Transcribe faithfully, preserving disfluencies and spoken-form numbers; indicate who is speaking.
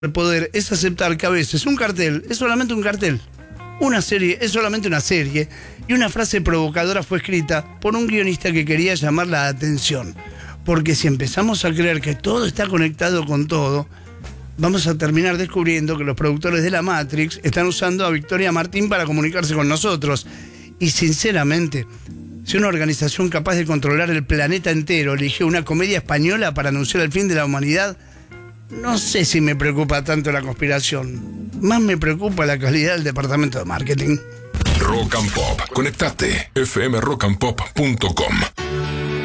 Speaker 1: El poder es aceptar que a veces un cartel es solamente un cartel, una serie es solamente una serie, y una frase provocadora fue escrita por un guionista que quería llamar la atención. Porque si empezamos a creer que todo está conectado con todo, vamos a terminar descubriendo que los productores de la Matrix están usando a Victoria Martín para comunicarse con nosotros. Y sinceramente, si una organización capaz de controlar el planeta entero eligió una comedia española para anunciar el fin de la humanidad, no sé si me preocupa tanto la conspiración. Más me preocupa la calidad del departamento de marketing.
Speaker 2: Rock and Pop. Conectate. f m rock and pop punto com